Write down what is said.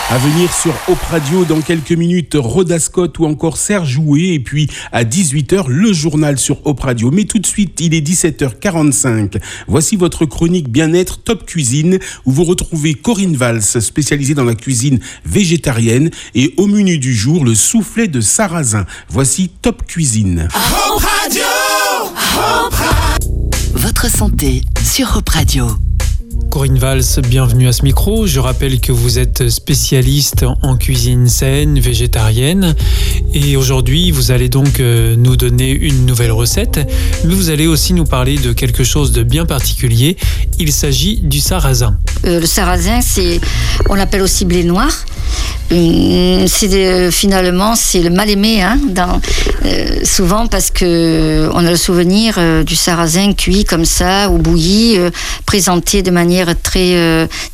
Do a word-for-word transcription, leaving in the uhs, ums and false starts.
À venir sur Hop Radio dans quelques minutes, Rhoda Scott ou encore Serge Houet. Et puis à dix-huit heures, le journal sur Hop Radio. Mais tout de suite, il est dix-sept heures quarante-cinq. Voici votre chronique bien-être Top Cuisine où vous retrouvez Corinne Valls, spécialisée dans la cuisine végétarienne. Et au menu du jour, le soufflet de sarrasin. Voici Top Cuisine. Hop Radio, Hop Radio. Votre santé sur Hop Radio. Corinne Valls, bienvenue à ce micro. Je rappelle que vous êtes spécialiste en cuisine saine, végétarienne. Et aujourd'hui, vous allez donc nous donner une nouvelle recette. Mais vous allez aussi nous parler de quelque chose de bien particulier. Il s'agit du sarrasin. Euh, le sarrasin, c'est, on l'appelle aussi blé noir. C'est de, finalement c'est le mal aimé hein, dans, euh, souvent parce que on a le souvenir euh, du sarrasin cuit comme ça ou bouilli, euh, présenté de manière très euh,